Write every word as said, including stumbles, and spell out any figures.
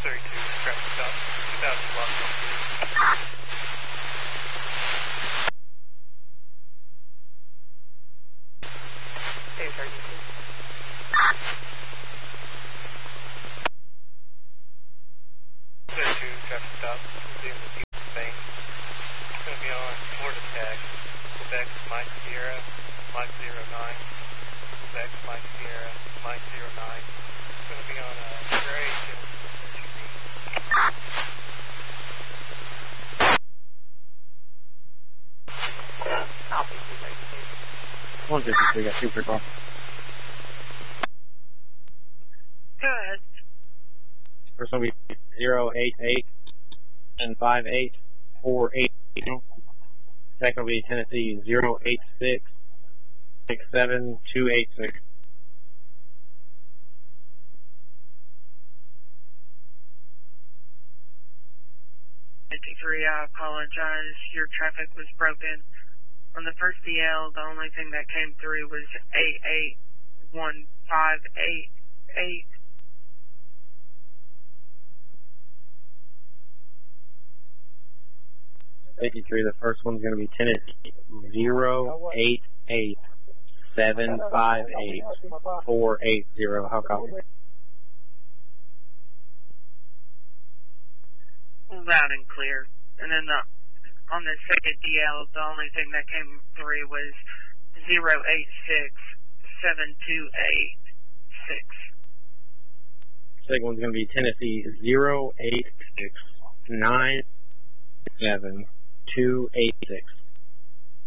thirty-two, traffic stop, two thousand block. Hey, thirty-two. thirty-two, traffic stop, in the Houston Bank. It's going to be on Florida Tag, Quebec, Mike Sierra, Mike zero nine, Quebec, Mike Sierra, Mike zero nine. It's going to be on a Gray Genesis S U V. I'll be too late, please. one fifty-three, got two per call. Go ahead. First one will be zero eight eight and five eight four eight. Second will be Tennessee zero eight six six seven two eight six. fifty-three, I apologize. Your traffic was broken. On the first D L, the only thing that came through was eight eight one five eight eight. fifty-three, the first one's going to be Tennessee zero eight eight seven five eight four eight zero. How copy? Loud and clear. And then the, on the second D L, the only thing that came through was zero eight six seven two eight six. Second one's going to be Tennessee zero eight six nine seven two eight six.